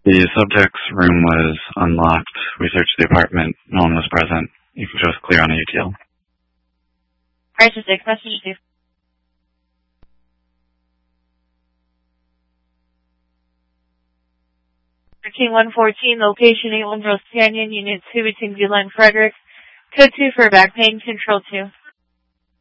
The subject's room was unlocked. We searched the apartment. No one was present. You can show us clear on a UTL. Alright, so 6, message 2. Routine 114, location 81 Rose Canyon, Unit 2 between Beulah and Frederick. Code 2 for back pain, control 2.